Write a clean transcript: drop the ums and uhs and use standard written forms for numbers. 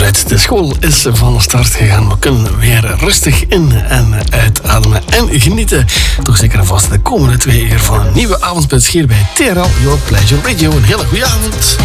Alright, de school is van start gegaan. We kunnen weer rustig in- en uitademen en genieten. Toch zeker en vast de komende 2 uur van een nieuwe avondspits hier bij TRL Your Pleasure Radio. Een hele goede avond.